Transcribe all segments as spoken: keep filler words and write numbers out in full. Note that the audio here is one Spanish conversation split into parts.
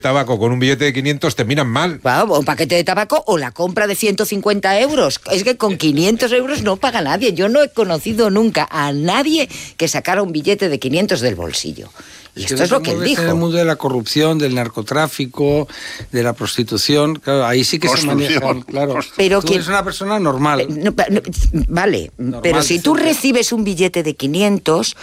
tabaco con un billete de quinientos te miran mal. Wow, un paquete de tabaco o la compra de ciento cincuenta euros. Es que con quinientos euros no paga nadie. Yo no he conocido nunca a nadie que sacara un billete de quinientos del bolsillo. Y esto es lo que él dijo. En el mundo de la corrupción, del narcotráfico, de la prostitución, claro, ahí sí que se manejan, claro. Pero tú que, eres una persona normal. No, no, vale, normal, pero si tú siempre. recibes un billete de quinientos,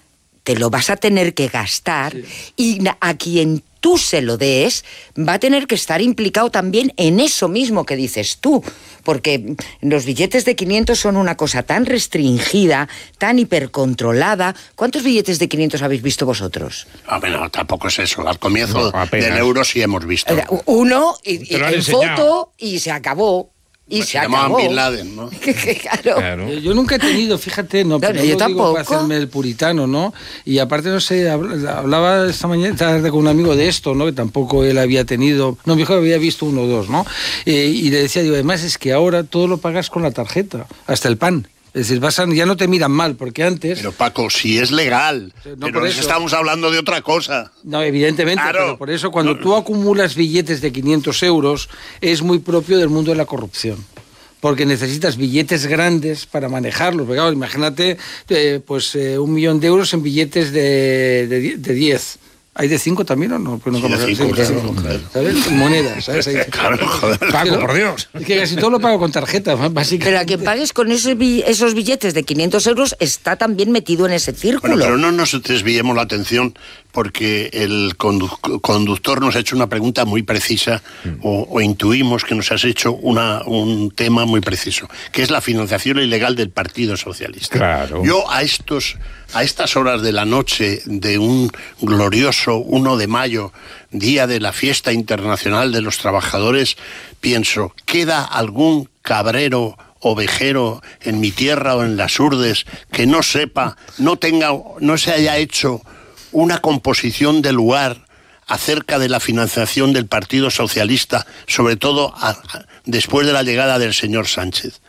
te lo vas a tener que gastar, sí. Y a quien tú se lo des va a tener que estar implicado también en eso mismo que dices tú, porque los billetes de quinientos son una cosa tan restringida, tan hipercontrolada. ¿Cuántos billetes de quinientos habéis visto vosotros? Ah, bueno, tampoco es eso. Al comienzo no, del euro sí hemos visto. Uno, y, y en enseñado. Foto, y se acabó. Y pues se, se acabó. Bin Laden, ¿no? Claro. Claro. Yo, yo nunca he tenido, fíjate, no, pero no, yo no tampoco. Digo para hacerme el puritano, ¿no? Y aparte, no sé, hablaba esta mañana tarde con un amigo de esto, ¿no? Que tampoco él había tenido, no, me dijo que había visto uno o dos, ¿no? Eh, y le decía, digo, además es que ahora todo lo pagas con la tarjeta, hasta el pan. Es decir, vas a, ya no te miran mal, porque antes... Pero Paco, si es legal, no, pero eso estamos hablando de otra cosa. No, evidentemente, claro. Pero por eso cuando no. tú acumulas billetes de quinientos euros, es muy propio del mundo de la corrupción. Porque necesitas billetes grandes para manejarlos. Porque, claro, imagínate eh, pues eh, un millón de euros en billetes de, de, de diez. ¿Hay de cinco también o no? Pues no sí, de cinco, claro, cinco, claro. ¿Sabes? Monedas, ¿sabes? Ahí. Claro, joder. Paco, por Dios. Es que casi todo lo pago con tarjeta, básicamente. Pero a quien pagues con esos, esos billetes de quinientos euros está también metido en ese círculo. Bueno, pero no nos desviemos la atención porque el condu- conductor nos ha hecho una pregunta muy precisa mm. o, o intuimos que nos has hecho una, un tema muy preciso, que es la financiación ilegal del Partido Socialista. Claro. Yo a estos... A estas horas de la noche de un glorioso uno de mayo, día de la fiesta internacional de los trabajadores, pienso, ¿queda algún cabrero ovejero en mi tierra o en las Urdes que no sepa, no tenga, no se haya hecho una composición de lugar acerca de la financiación del Partido Socialista, sobre todo a, a, después de la llegada del señor Sánchez?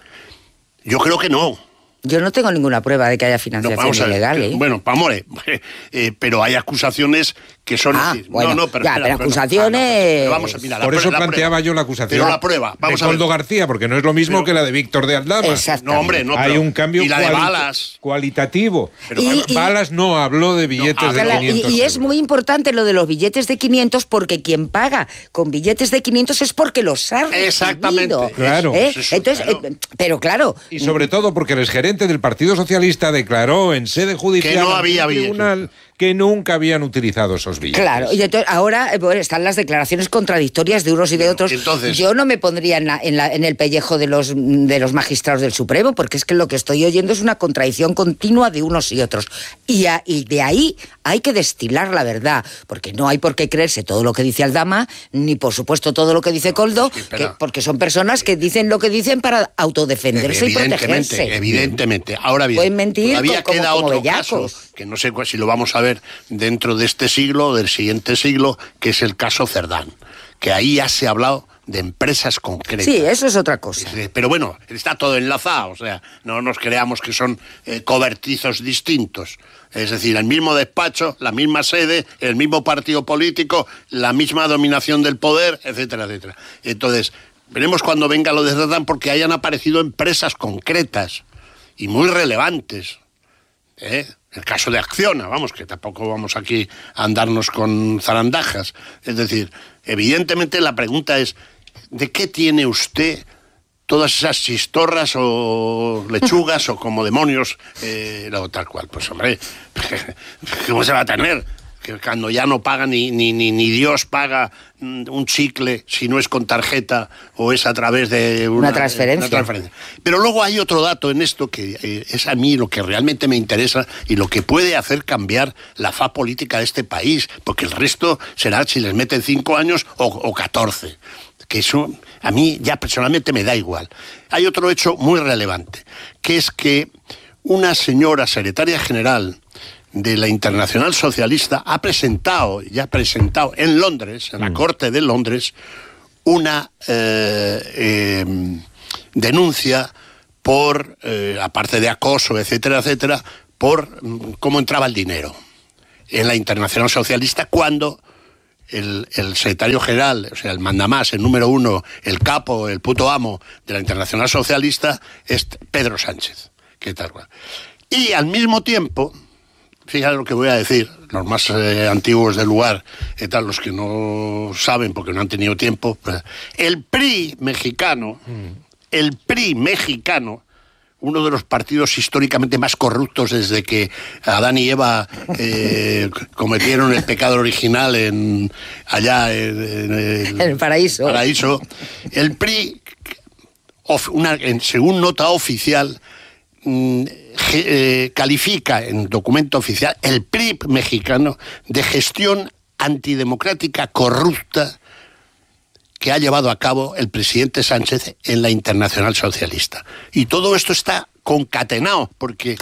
Yo creo que no. Yo no tengo ninguna prueba de que haya financiación no, ilegal, ¿eh? Bueno, Pamore, eh, pero hay acusaciones que son... Ah, decir, bueno, no, no, pero, ya, espera, pero pero, acusaciones... Ah, no, pero vamos a mirar, Por la, eso la planteaba prueba. yo la acusación pero la prueba, vamos de a ver. Koldo García, porque no es lo mismo pero, que la de Víctor de Aldama. No, hombre, no, hay pero, un cambio y la de cuali- Balas. cualitativo. Pero, y, y, Balas no habló de billetes no, de la, quinientos. Y, y es muy importante lo de los billetes de quinientos porque quien paga con billetes de quinientos es porque los ha recibido. Exactamente. Claro. ¿Eh? Eso, Entonces, claro. eh, pero claro... Y sobre todo porque el exgerente del Partido Socialista declaró en sede judicial que no había tribunal que nunca habían utilizado esos billetes. Claro, y entonces ahora bueno, están las declaraciones contradictorias de unos y de bueno, otros. Entonces, yo no me pondría en, la, en, la, en el pellejo de los, de los magistrados del Supremo, porque es que lo que estoy oyendo es una contradicción continua de unos y otros. Y, a, y de ahí hay que destilar la verdad, porque no hay por qué creerse todo lo que dice Aldama, ni por supuesto todo lo que dice Koldo, no, que, porque son personas que dicen lo que dicen para autodefenderse y protegerse. Evidentemente, ahora bien, pueden mentir todavía como, queda como otro bellacos. caso, que no sé si lo vamos a ver dentro de este siglo o del siguiente siglo, que es el caso Cerdán, que ahí ya se ha hablado de empresas concretas. Sí, eso es otra cosa. Pero bueno, está todo enlazado, o sea, no nos creamos que son eh, cobertizos distintos. Es decir, el mismo despacho, la misma sede, el mismo partido político, la misma dominación del poder, etcétera, etcétera. Entonces, veremos cuando venga lo de Cerdán, porque hayan aparecido empresas concretas y muy relevantes. ¿Eh? El caso de Acciona, vamos, que tampoco vamos aquí a andarnos con zarandajas. Es decir, evidentemente la pregunta es, ¿de qué tiene usted todas esas chistorras o lechugas o como demonios, eh, o tal cual? Pues hombre, ¿cómo se va a tener? Que cuando ya no paga ni, ni, ni, ni Dios paga un chicle si no es con tarjeta o es a través de una, una, transferencia. una transferencia. Pero luego hay otro dato en esto que eh, es a mí lo que realmente me interesa y lo que puede hacer cambiar la faz política de este país, porque el resto será si les meten cinco años o, o catorce, que eso a mí ya personalmente me da igual. Hay otro hecho muy relevante, que es que una señora secretaria general de la Internacional Socialista ha presentado, ya ha presentado en Londres, en la Corte de Londres, una eh, eh, denuncia por, eh, aparte de acoso, etcétera, etcétera, por cómo entraba el dinero en la Internacional Socialista cuando el, el secretario general, o sea, el mandamás, el número uno, el capo, el puto amo de la Internacional Socialista, es Pedro Sánchez. ¿Qué tal? Y al mismo tiempo, fíjate lo que voy a decir, los más eh, antiguos del lugar, y tal, los que no saben porque no han tenido tiempo, pues, el P R I mexicano, el P R I mexicano, uno de los partidos históricamente más corruptos desde que Adán y Eva eh, cometieron el pecado original en allá en, en el, el paraíso. paraíso. El P R I, of, una, en, según nota oficial, mm, eh, califica en documento oficial el P R I mexicano de gestión antidemocrática corrupta que ha llevado a cabo el presidente Sánchez en la Internacional Socialista. Y todo esto está concatenado, porque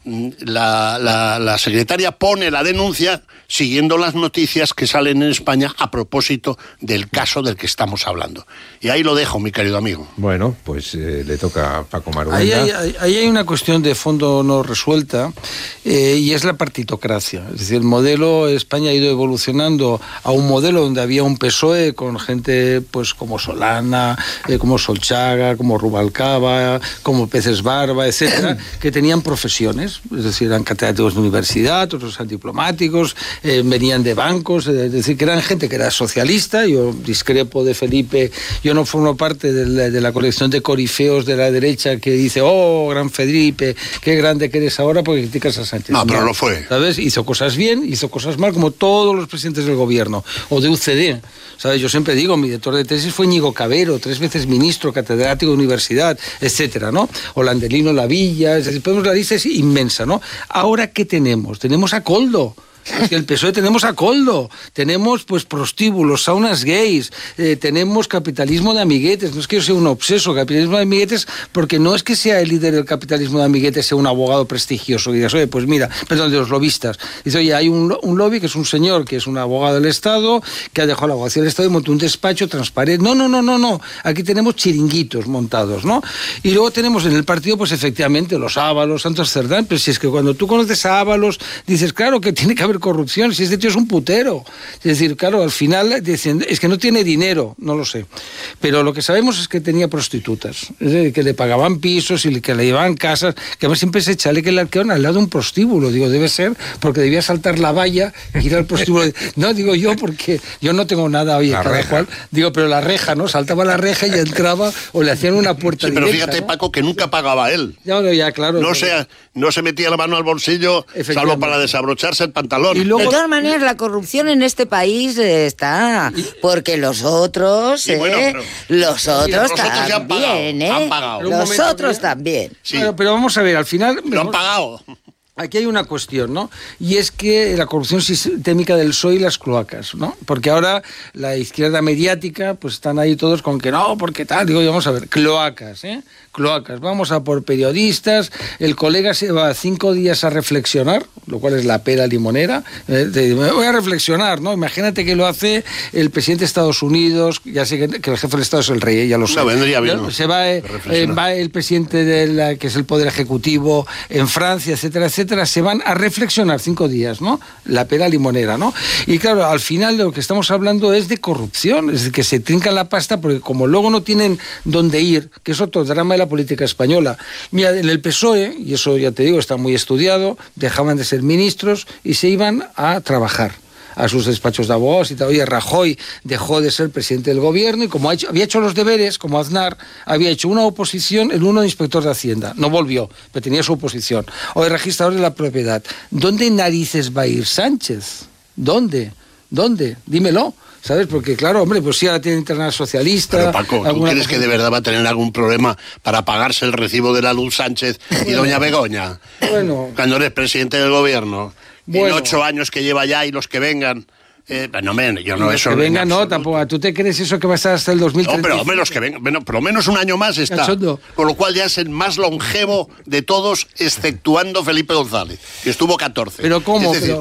la, la, la secretaria pone la denuncia siguiendo las noticias que salen en España a propósito del caso del que estamos hablando. Y ahí lo dejo, mi querido amigo. Bueno, pues eh, le toca a Paco Maruenda. Ahí hay, ahí, ahí hay una cuestión de fondo no resuelta, eh, y es la partitocracia. Es decir, el modelo, España ha ido evolucionando a un modelo donde había un P S O E con gente pues como Solana, eh, como Solchaga, como Rubalcaba, como Peces Barba, etcétera, que tenían profesiones. Es decir, eran catedráticos de universidad, otros eran diplomáticos, eh, venían de bancos, eh, es decir, que eran gente que era socialista. Yo discrepo de Felipe, yo no formo parte de la, de la colección de corifeos de la derecha que dice, oh, gran Felipe, qué grande que eres ahora porque criticas a Sánchez. No, pero no, lo fue. ¿Sabes? Hizo cosas bien, hizo cosas mal, como todos los presidentes del gobierno, o de U C D. ¿Sabes? Yo siempre digo, mi director de tesis fue Íñigo Cabero, tres veces ministro, catedrático de universidad, etcétera, ¿no? O Landelino Lavilla, es decir, podemos, la lista es inmensa, ¿no? Ahora, ¿qué tenemos? Tenemos a Koldo. Es que el P S O E tenemos a Koldo, tenemos pues prostíbulos, saunas gays, eh, tenemos capitalismo de amiguetes. No es que yo sea un obseso, capitalismo de amiguetes, porque no es que sea el líder del capitalismo de amiguetes, sea un abogado prestigioso, y digas, oye, pues mira, perdón, de los lobistas. Dice, oye, hay un, un lobby que es un señor que es un abogado del Estado, que ha dejado la abogacía del Estado y montó un despacho transparente. No, no, no, no, no. Aquí tenemos chiringuitos montados, ¿no? Y luego tenemos en el partido, pues efectivamente, los Ábalos, Santos Cerdán, pero si es que cuando tú conoces a Ábalos, dices, claro que tiene que haber corrupción, si este tío es un putero. Es decir, claro, al final dicen, es que no tiene dinero, no lo sé. Pero lo que sabemos es que tenía prostitutas, es decir, que le pagaban pisos y que le llevaban casas, que además siempre se echale que le arquearon al lado de un prostíbulo. Digo, debe ser porque debía saltar la valla y ir al prostíbulo. No, digo yo, porque yo no tengo nada, oye, la cada reja. cual. Digo, pero la reja, ¿no? Saltaba la reja y entraba, o le hacían una puerta Sí, pero directa, fíjate, ¿no? Paco, que nunca pagaba él. Ya, no, ya, claro. No, pero... se, no se metía la mano al bolsillo, salvo para desabrocharse el pantalón. Y luego- De todas maneras, la corrupción en este país eh, está, porque los otros, Sí, eh, bueno, pero- los otros los otros ya han pagado, también, ¿eh? han pagado. Pero un Los momento, otros ¿eh? también. Sí, Pero, pero vamos a ver, al final... lo han pagado. Aquí hay una cuestión, ¿no? Y es que la corrupción sistémica del P S O E y las cloacas, ¿no? Porque ahora la izquierda mediática, pues están ahí todos con que no, porque tal. Digo, vamos a ver, cloacas, ¿eh? Cloacas. Vamos a por periodistas. El colega se va cinco días a reflexionar, lo cual es la pera limonera. Eh, te- me voy a reflexionar, ¿no? Imagínate que lo hace el presidente de Estados Unidos, ya sé que, que el jefe del Estado es el rey, ¿eh? Ya lo sé. No, vendría bien, ¿no? Se va, eh, Reflexionar. eh, va el presidente de la, que es el Poder Ejecutivo en Francia, etcétera, etcétera, se van a reflexionar cinco días, ¿no? La pera limonera, ¿no? Y claro, al final de lo que estamos hablando es de corrupción, es decir, que se trincan la pasta porque como luego no tienen dónde ir, que es otro drama de la política española. Mira, en el P S O E, y eso ya te digo, está muy estudiado, dejaban de ser ministros y se iban a trabajar a sus despachos de abogados y tal. Oye, Rajoy dejó de ser presidente del gobierno y como ha hecho, había hecho los deberes, como Aznar, había hecho una oposición en uno de inspector de Hacienda. No volvió, pero tenía su oposición. O el registrador de la propiedad. ¿Dónde narices va a ir Sánchez? ¿Dónde? ¿Dónde? Dímelo. ¿Sabes? Porque, claro, hombre, pues sí, ahora tiene Internacional Socialista... Pero Paco, ¿tú alguna crees cosa- que de verdad va a tener algún problema para pagarse el recibo de la luz Sánchez y doña Begoña? Bueno. Cuando eres presidente del gobierno. Bueno. En ocho años que lleva ya y los que vengan. Eh, no, me, yo no, Los eso que en venga, no, absoluto. tampoco. ¿Tú te crees eso que va a estar hasta el dos mil treinta? No, pero hombre, los que vengan, bueno, por lo menos un año más está. Cachondo. Con lo cual ya es el más longevo de todos, exceptuando Felipe González, que estuvo catorce. ¿Pero cómo? Es decir, Pero,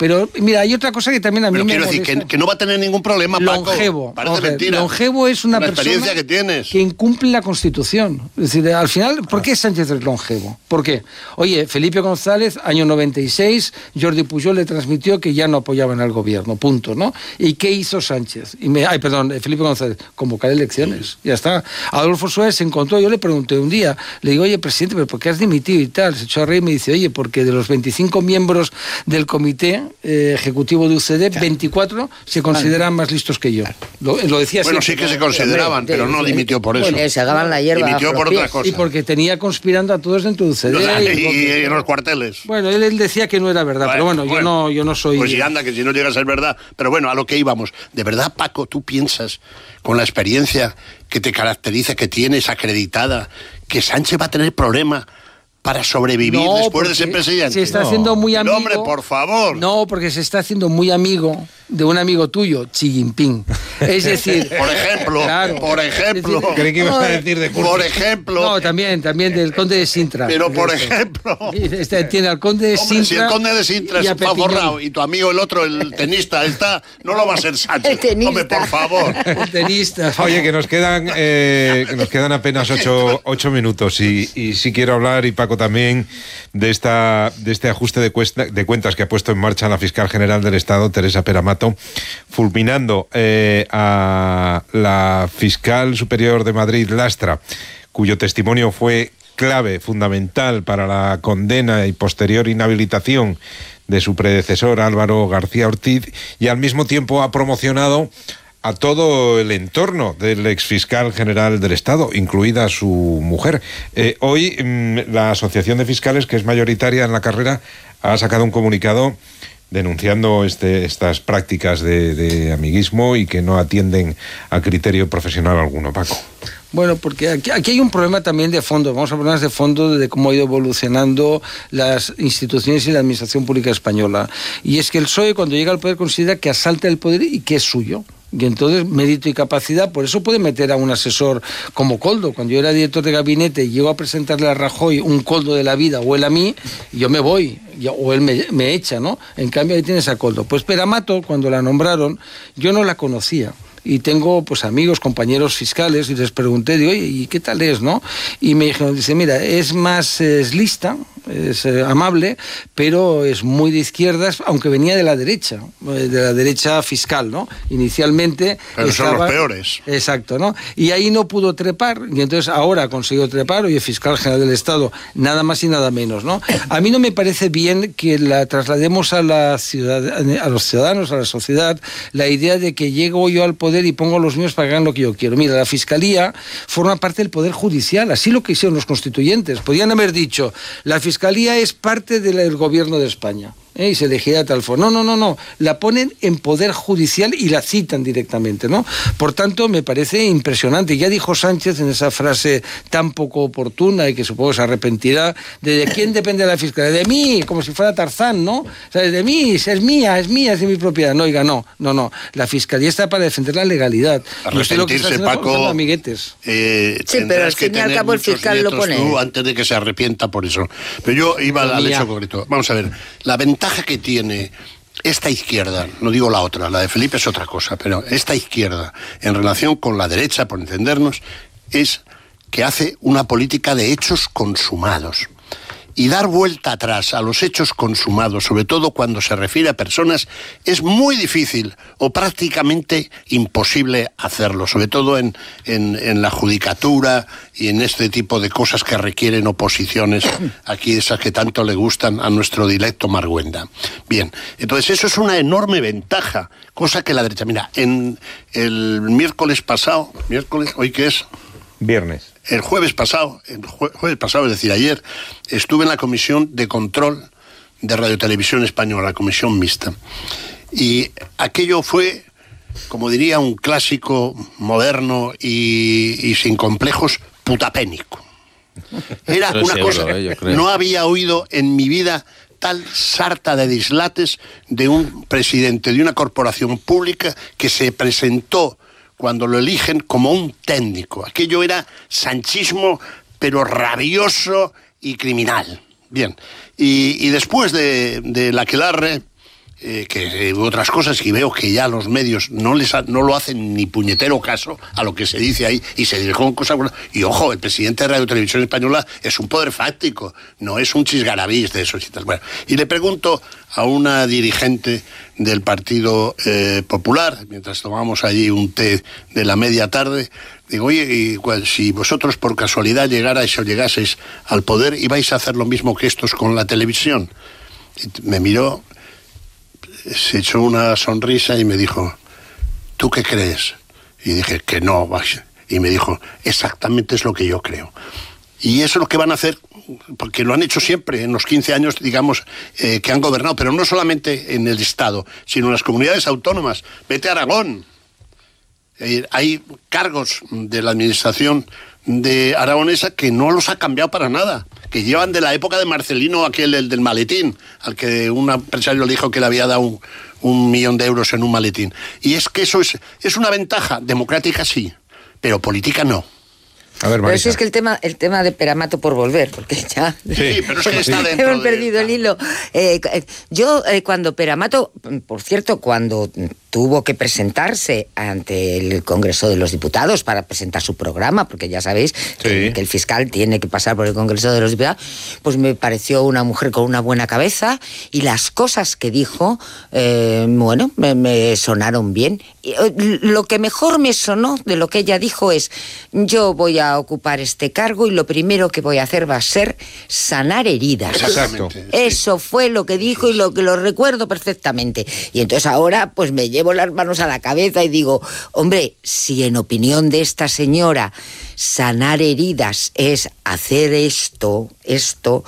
Pero mira, hay otra cosa que también a mí Pero me quiero molesta. decir que, que no va a tener ningún problema, Paco. Longevo. Parece Oje, mentira. Longevo es una, Una persona experiencia que tienes. que incumple la Constitución. Es decir, al final, ¿por qué Sánchez es longevo? ¿Por qué? Oye, Felipe González, año noventa y seis, Jordi Pujol le transmitió que ya no apoyaban al gobierno, punto, ¿no? ¿Y qué hizo Sánchez? Y me, ay, perdón, Felipe González, convocar elecciones, ya está. Adolfo Suárez se encontró, yo le pregunté un día, le digo, oye, presidente, ¿pero por qué has dimitido y tal? Se echó a reír y me dice, oye, porque de los veinticinco miembros del comité eh, ejecutivo de U C D, veinticuatro se consideran más listos que yo. Lo, lo decía Bueno, así. sí que se consideraban, pero no dimitió por eso. Bueno, se acaban la hierba. Dimitió por otra cosa. Y porque tenía conspirando a todos dentro de U C D. O sea, y, y, y en los cuarteles. Bueno, él, él decía que no era verdad, Bueno, pero bueno, bueno. yo no, yo no soy... Pues si anda, que si no llega a ser verdad. Pero bueno, a lo que íbamos. ¿De verdad, Paco, tú piensas, con la experiencia que te caracteriza, que tienes acreditada, que Sánchez va a tener problema para sobrevivir No, después de ser porque presidente? se está No. haciendo muy Pero, amigo... hombre, por favor. No, porque se está haciendo muy amigo de un amigo tuyo, Xi Jinping. Es decir... Por ejemplo, Claro. por ejemplo. Es decir, Creí que ibas a decir de Curtis. Por ejemplo. No, también, también del conde de Sintra. Pero por Eso. ejemplo. Este, tiene al conde de Hombre, Sintra... si el conde de Sintra y a está Pepiñón. forrado y tu amigo el otro, el tenista, está, no lo va a ser Sánchez. El tenista. Hombre, por favor. El tenista. Oye, que nos quedan eh, que nos quedan apenas ocho, ocho minutos y, y sí quiero hablar, y Paco también, de esta de este ajuste de, cuesta, de cuentas que ha puesto en marcha la fiscal general del Estado, Teresa Peramato, fulminando eh, a la fiscal superior de Madrid, Lastra, cuyo testimonio fue clave, fundamental para la condena y posterior inhabilitación de su predecesor Álvaro García Ortiz, y al mismo tiempo ha promocionado a todo el entorno del exfiscal general del Estado, incluida su mujer. Eh, hoy mmm, la Asociación de Fiscales, que es mayoritaria en la carrera, ha sacado un comunicado denunciando este, estas prácticas de, de amiguismo y que no atienden a criterio profesional alguno. Paco. Bueno, porque aquí, aquí hay un problema también de fondo, vamos a hablar de fondo de cómo ha ido evolucionando las instituciones y la administración pública española. Y es que el P S O E, cuando llega al poder, considera que asalta el poder y que es suyo. Y entonces, mérito y capacidad, por eso puede meter a un asesor como Koldo. Cuando yo era director de gabinete y llego a presentarle a Rajoy un Koldo de la vida, o él a mí, yo me voy, o él me, me echa, ¿no? En cambio, ahí tienes a Koldo. Pues Peramato, cuando la nombraron, yo no la conocía. Y tengo pues amigos, compañeros fiscales, y les pregunté, digo, oye, ¿y qué tal es, no? Y me dijeron, dice, mira, es más, es lista, es eh, amable, pero es muy de izquierdas, aunque venía de la derecha, de la derecha fiscal, ¿no? Inicialmente... Pero estaba... son los peores. Exacto, ¿no? Y ahí no pudo trepar, y entonces ahora ha conseguido trepar, oye, fiscal general del Estado, nada más y nada menos, ¿no? A mí no me parece bien que la traslademos a la ciudad, a los ciudadanos, a la sociedad, la idea de que llego yo al poder y pongo a los míos para que hagan lo que yo quiero. Mira, la Fiscalía forma parte del Poder Judicial, así lo que hicieron los constituyentes. Podían haber dicho, la Fiscalía es parte del gobierno de España. ¿Eh? Y se elegirá tal forma. No, no, no, no. La ponen en poder judicial y la citan directamente, ¿no? Por tanto, me parece impresionante. Ya dijo Sánchez en esa frase tan poco oportuna y que supongo se arrepentirá, de, ¿de quién depende la fiscalía? De mí, como si fuera Tarzán, ¿no? O sea, de mí, es mía, es mía, es de mi propiedad. No, oiga, no, no, no. La fiscalía está para defender la legalidad. Arrepentirse, Paco, amiguetes. Eh, sí, pero al que fin y al tener cabo el muchos fiscal lo nietos pone. tú antes de que se arrepienta por eso. Pero yo iba al, al hecho concreto. Vamos a ver, la ventaja que tiene esta izquierda, no digo la otra, la de Felipe es otra cosa, pero esta izquierda, en relación con la derecha, por entendernos, es que hace una política de hechos consumados. Y dar vuelta atrás a los hechos consumados, sobre todo cuando se refiere a personas, es muy difícil o prácticamente imposible hacerlo, sobre todo en, en, en la judicatura y en este tipo de cosas que requieren oposiciones, aquí esas que tanto le gustan a nuestro dilecto Marguenda. Bien, entonces eso es una enorme ventaja, cosa que la derecha... Mira, en el miércoles pasado, miércoles, ¿hoy qué es? Viernes. El jueves pasado, el jue, jueves pasado, es decir, ayer, estuve en la Comisión de Control de Radio Televisión Española, la Comisión Mixta. Y aquello fue, como diría un clásico moderno y, y sin complejos, putapénico. Era Pero una seguro, cosa... eh, yo creo. No había oído en mi vida tal sarta de dislates de un presidente de una corporación pública que se presentó cuando lo eligen como un técnico. Aquello era sanchismo, pero rabioso y criminal. Bien, y, y después de, de la aquelarre, eh, que eh, otras cosas, y veo que ya los medios no les ha, no lo hacen ni puñetero caso a lo que se dice ahí, y se dirigen con cosas. Y ojo, el presidente de Radio Televisión Española es un poder fáctico, no es un chisgarabís de esos y tal. Bueno, y le pregunto a una dirigente del Partido eh, Popular, mientras tomamos allí un té de la media tarde, digo, oye, y, pues, si vosotros por casualidad llegarais o llegaseis al poder, ¿ibais a hacer lo mismo que estos con la televisión? Y me miró, se echó una sonrisa y me dijo, ¿tú qué crees? Y dije, que no, vais. Y me dijo, exactamente es lo que yo creo. Y eso es lo que van a hacer, porque lo han hecho siempre en los quince años, digamos, eh, que han gobernado, pero no solamente en el Estado, sino en las comunidades autónomas. Vete a Aragón. Eh, hay cargos de la administración de aragonesa que no los ha cambiado para nada, que llevan de la época de Marcelino, aquel el del maletín, al que un empresario le dijo que le había dado un, un millón de euros en un maletín. Y es que eso es, es una ventaja, democrática sí, pero política no. A ver, pero si es que el tema, el tema de Peramato por volver, porque ya... Sí, pero es que está sí. dentro Hemos de... perdido el hilo. Eh, yo, eh, cuando Peramato, por cierto, cuando tuvo que presentarse ante el Congreso de los Diputados para presentar su programa, porque ya sabéis sí. que, que el fiscal tiene que pasar por el Congreso de los Diputados, pues me pareció una mujer con una buena cabeza y las cosas que dijo, eh, bueno, me, me sonaron bien. Y, lo que mejor me sonó de lo que ella dijo es, yo voy a ocupar este cargo y lo primero que voy a hacer va a ser sanar heridas. Exacto. Eso fue lo que dijo y lo que lo recuerdo perfectamente. Y entonces ahora pues me llevo las manos a la cabeza y digo, hombre, si en opinión de esta señora sanar heridas es hacer esto, esto,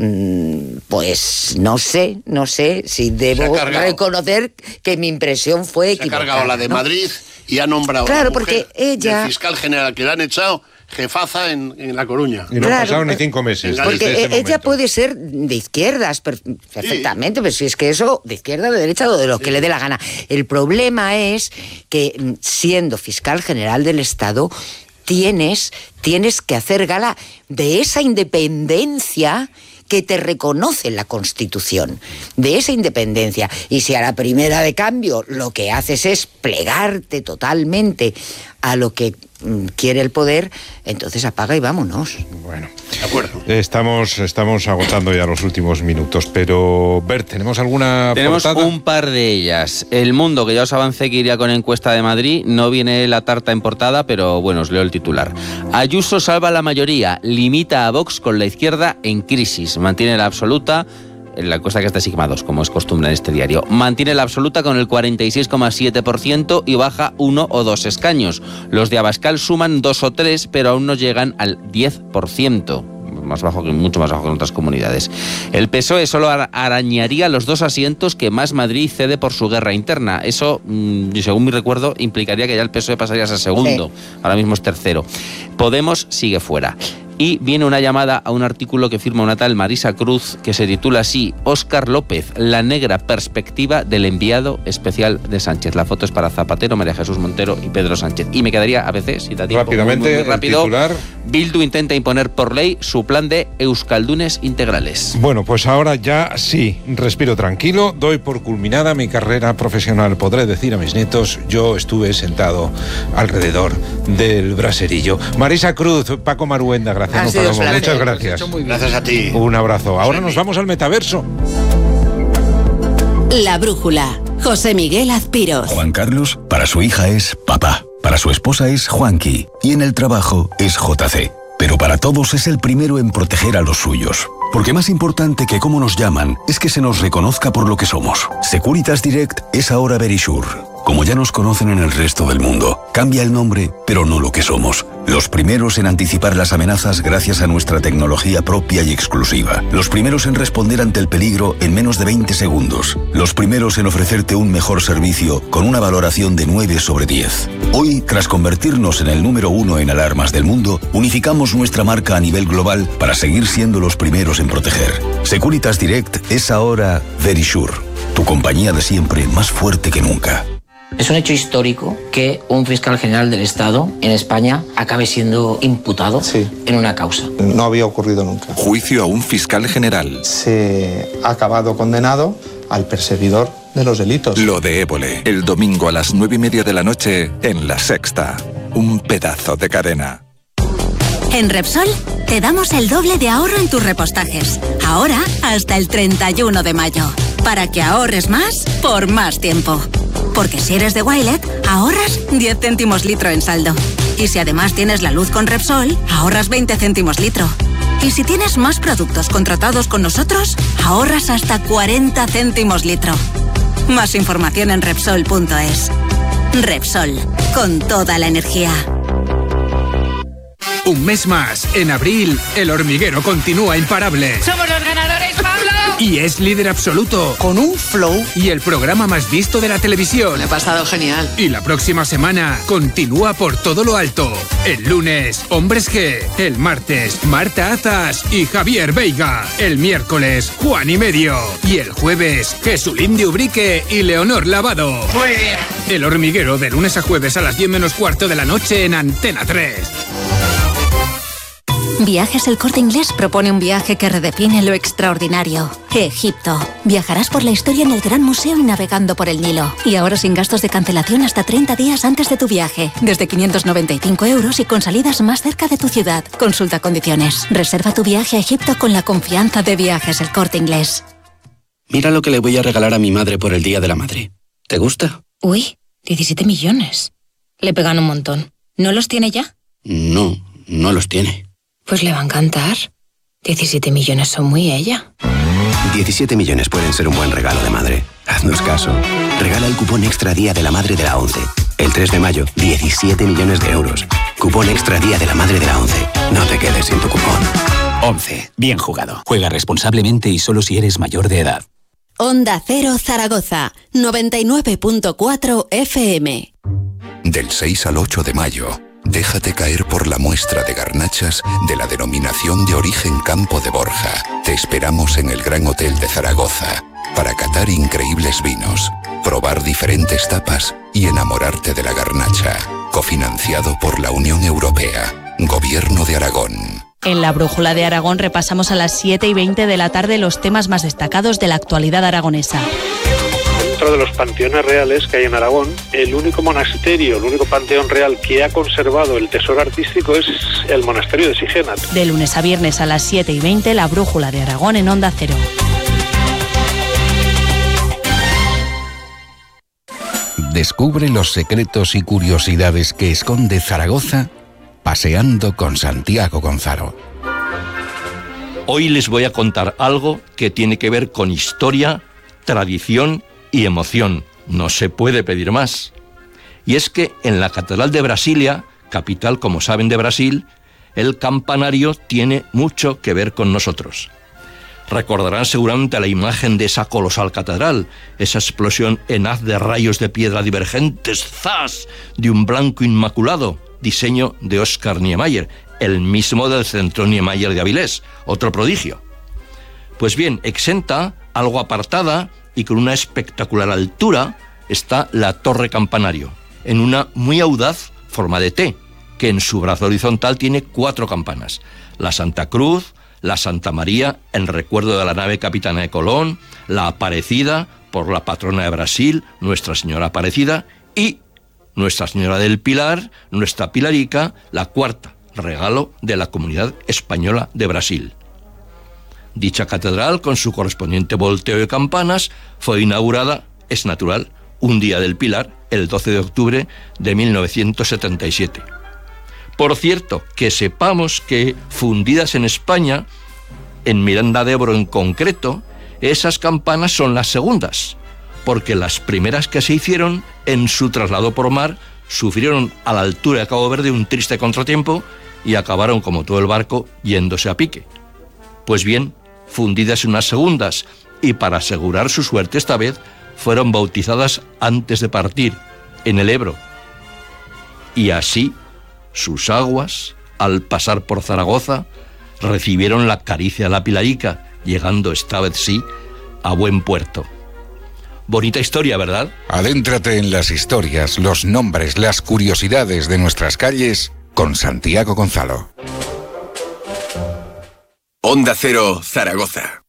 pues no sé, no sé si debo reconocer que mi impresión fue equivocada. Se ha cargado la de ¿no? Madrid y ha nombrado claro, a la mujer porque ella... del fiscal general que le han echado jefaza en, en La Coruña. Y no claro, han pasado ni cinco meses. Porque este ella momento. puede ser de izquierdas per perfectamente, sí. Pero si es que eso, de izquierda, de derecha, o de lo sí. que le dé la gana. El problema es que, siendo fiscal general del Estado, tienes, tienes que hacer gala de esa independencia que te reconoce la Constitución, de esa independencia. Y si a la primera de cambio lo que haces es plegarte totalmente a lo que mm, quiere el poder, entonces apaga y vámonos. Bueno, de acuerdo. Estamos, estamos agotando ya los últimos minutos, pero Bert, ¿tenemos alguna Tenemos portada? Un par de ellas. El Mundo, que ya os avancé que iría con encuesta de Madrid, no viene la tarta en portada, pero bueno, os leo el titular. Ayuso salva la mayoría, limita a Vox con la izquierda en crisis, mantiene la absoluta. La encuesta que está Sigma dos, como es costumbre en este diario. Mantiene la absoluta con el cuarenta y seis coma siete por ciento y baja uno o dos escaños. Los de Abascal suman dos o tres, pero aún no llegan al diez por ciento. Más bajo que, mucho más bajo que en otras comunidades. El P S O E solo arañaría los dos asientos que Más Madrid cede por su guerra interna. Eso, según mi recuerdo, implicaría que ya el P S O E pasaría a ser segundo. Sí. Ahora mismo es tercero. Podemos sigue fuera. Y viene una llamada a un artículo que firma una tal Marisa Cruz, que se titula así: Óscar López, la negra perspectiva del enviado especial de Sánchez. La foto es para Zapatero, María Jesús Montero y Pedro Sánchez. Y me quedaría a veces, si da tiempo, rápidamente, muy, muy, muy rápido, el titular. Bildu intenta imponer por ley su plan de euskaldunes integrales. Bueno, pues ahora ya sí, respiro tranquilo, doy por culminada mi carrera profesional. Podré decir a mis nietos, yo estuve sentado alrededor del braserillo. Marisa Cruz, Paco Maruenda, gracias. No, muchas gracias. Gracias a ti. Un abrazo. Ahora nos vamos al metaverso. La Brújula. José Miguel Azpiroz. Juan Carlos, para su hija es papá. Para su esposa es Juanqui. Y en el trabajo es J C. Pero para todos es el primero en proteger a los suyos. Porque más importante que cómo nos llaman es que se nos reconozca por lo que somos. Securitas Direct es ahora Verisure. Como ya nos conocen en el resto del mundo, cambia el nombre, pero no lo que somos. Los primeros en anticipar las amenazas gracias a nuestra tecnología propia y exclusiva. Los primeros en responder ante el peligro en menos de veinte segundos. Los primeros en ofrecerte un mejor servicio con una valoración de nueve sobre diez. Hoy, tras convertirnos en el número uno en alarmas del mundo, unificamos nuestra marca a nivel global para seguir siendo los primeros en proteger. Securitas Direct es ahora Verisure, tu compañía de siempre más fuerte que nunca. Es un hecho histórico que un fiscal general del Estado en España acabe siendo imputado sí. en una causa. No había ocurrido nunca. Juicio a un fiscal general. Se ha acabado condenado al perseguidor de los delitos. Lo de Évole, el domingo a las nueve y media de la noche en La Sexta. Un pedazo de cadena. En Repsol te damos el doble de ahorro en tus repostajes. Ahora hasta el treinta y uno de mayo. Para que ahorres más por más tiempo. Porque si eres de Wilet, ahorras diez céntimos litro en saldo. Y si además tienes la luz con Repsol, ahorras veinte céntimos litro. Y si tienes más productos contratados con nosotros, ahorras hasta cuarenta céntimos litro. Más información en Repsol punto es. Repsol, con toda la energía. Un mes más, en abril, El Hormiguero continúa imparable. ¡Somos los ganadores, Pablo! Y es líder absoluto. Con un flow. Y el programa más visto de la televisión. Me he pasado genial. Y la próxima semana, continúa por todo lo alto. El lunes, Hombres G. El martes, Marta Azas y Javier Veiga. El miércoles, Juan y Medio. Y el jueves, Jesulín de Ubrique y Leonor Lavado. Muy bien. El Hormiguero, de lunes a jueves a las diez menos cuarto de la noche en Antena tres. Viajes El Corte Inglés propone un viaje que redefine lo extraordinario. Egipto. Viajarás por la historia en el Gran Museo y navegando por el Nilo. Y ahora sin gastos de cancelación hasta treinta días antes de tu viaje. Desde quinientos noventa y cinco euros y con salidas más cerca de tu ciudad. Consulta condiciones. Reserva tu viaje a Egipto con la confianza de Viajes El Corte Inglés. Mira lo que le voy a regalar a mi madre por el Día de la Madre. ¿Te gusta? Uy, diecisiete millones. Le pegan un montón. ¿No los tiene ya? No, no los tiene. Pues le va a encantar. diecisiete millones son muy ella. diecisiete millones pueden ser un buen regalo de madre. Haznos caso. Regala el cupón Extra Día de la Madre de la ONCE. El tres de mayo, diecisiete millones de euros. Cupón Extra Día de la Madre de la ONCE. No te quedes sin tu cupón. ONCE. Bien jugado. Juega responsablemente y solo si eres mayor de edad. Onda Cero Zaragoza, noventa y nueve punto cuatro F M. Del seis al ocho de mayo, déjate caer por la muestra de garnachas de la denominación de origen Campo de Borja. Te esperamos en el Gran Hotel de Zaragoza para catar increíbles vinos, probar diferentes tapas y enamorarte de la garnacha. Cofinanciado por la Unión Europea. Gobierno de Aragón. En la Brújula de Aragón repasamos a las siete y veinte de la tarde los temas más destacados de la actualidad aragonesa. Dentro de los panteones reales que hay en Aragón, el único monasterio, el único panteón real que ha conservado el tesoro artístico es el monasterio de Sigenat. De lunes a viernes a las siete y veinte, la Brújula de Aragón en Onda Cero. Descubre los secretos y curiosidades que esconde Zaragoza paseando con Santiago Gonzalo. Hoy les voy a contar algo que tiene que ver con historia, tradición y emoción. No se puede pedir más. Y es que en la Catedral de Brasilia, capital, como saben, de Brasil, el campanario tiene mucho que ver con nosotros. Recordarán seguramente la imagen de esa colosal catedral, esa explosión en haz de rayos de piedra divergentes, ¡zas!, de un blanco inmaculado, diseño de Oscar Niemeyer, el mismo del Centro Niemeyer de Avilés, otro prodigio. Pues bien, exenta, algo apartada y con una espectacular altura, está la torre campanario, en una muy audaz forma de T, que en su brazo horizontal tiene cuatro campanas: la Santa Cruz, la Santa María, en recuerdo de la nave capitana de Colón, la Aparecida, por la patrona de Brasil, Nuestra Señora Aparecida, y Nuestra Señora del Pilar, nuestra Pilarica, la cuarta, regalo de la Comunidad Española de Brasil. Dicha catedral, con su correspondiente volteo de campanas, fue inaugurada, es natural, un día del Pilar, el doce de octubre de mil novecientos setenta y siete. Por cierto, que sepamos que, fundidas en España, en Miranda de Ebro en concreto, esas campanas son las segundas, porque las primeras que se hicieron, en su traslado por mar, sufrieron a la altura de Cabo Verde un triste contratiempo y acabaron, como todo el barco, yéndose a pique. Pues bien, fundidas en unas segundas, y para asegurar su suerte esta vez, fueron bautizadas antes de partir, en el Ebro. Y así, sus aguas, al pasar por Zaragoza, recibieron la caricia de la Pilarica, llegando esta vez sí a buen puerto. Bonita historia, ¿verdad? Adéntrate en las historias, los nombres, las curiosidades de nuestras calles con Santiago Gonzalo. Onda Cero, Zaragoza.